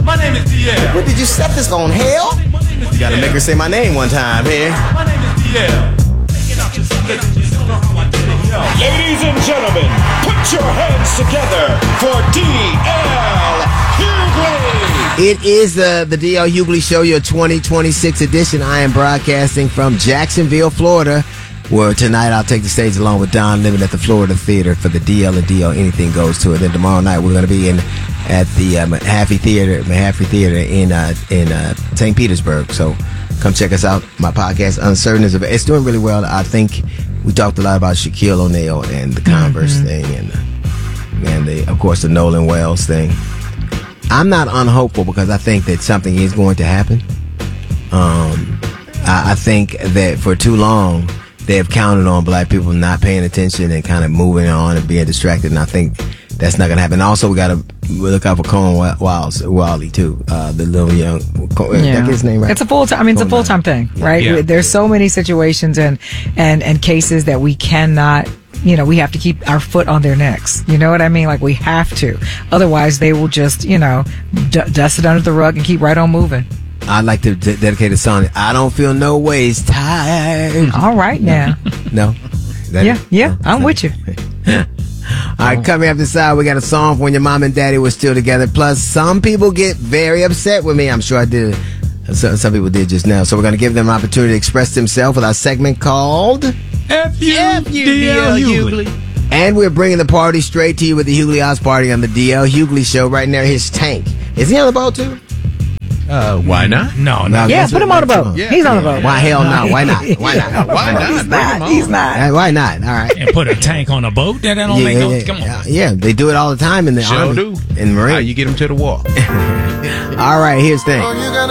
My name is DL. What did you set this on, hell? You gotta make her say my name one time here. My name is DL. Ladies and gentlemen, put your hands together for D.L. Hughley. It is the D.L. Hughley Show, your 2026 edition. I am broadcasting from Jacksonville, Florida, where tonight I'll take the stage along with Don Lemon at the Florida Theater for the DL and DL Anything Goes to it. Then tomorrow night we're going to be at the Mahaffey Theater in St. Petersburg. So come check us out. My podcast, Uncertain, it's doing really well. I think we talked a lot about Shaquille O'Neal and the Converse thing and of course the Nolan Wells thing. I'm not unhopeful because I think that something is going to happen. I think that for too long they have counted on black people not paying attention and kind of moving on and being distracted, and I think that's not going to happen. Also, we got to look out for Cohen Wally too, the little young. Did I get his name right? It's a full-time. I mean, it's a full-time thing, right? Yeah. There's so many situations and cases that we cannot. We have to keep our foot on their necks. You know what I mean? Like, we have to. Otherwise, they will just, dust it under the rug and keep right on moving. I'd like to dedicate a song. I don't feel no ways tired. All right now. No? Yeah, I'm with you. All right, coming up this hour, we got a song for when your mom and daddy were still together. Plus, some people get very upset with me. I'm sure I did. Some people did just now. So we're going to give them an opportunity to express themselves with our segment called F you, DL Hughley. And we're bringing the party straight to you with the Hughley House Party on the DL Hughley Show right now. Here's Tank. Is he on the boat too? Why not? No. Yeah, put him on the boat. Yeah. He's on the boat. Why hell no? Why not? Why not? Why not? He's not. Why not? All right. And put a tank on a boat? That don't make no... Come on. Yeah, they do it all the time in the Sure Army. do. In the Marine. How you get them to the wall? All right, here's Tank.